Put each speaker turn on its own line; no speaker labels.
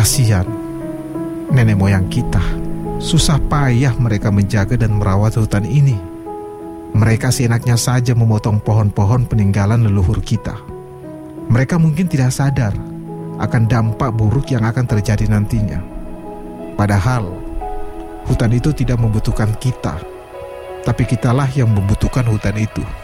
Kasihan nenek moyang kita. Susah payah mereka menjaga dan merawat hutan ini. Mereka seenaknya saja memotong pohon-pohon peninggalan leluhur kita. Mereka mungkin tidak sadar akan dampak buruk yang akan terjadi nantinya. Padahal hutan itu tidak membutuhkan kita, tapi kitalah yang membutuhkan hutan itu.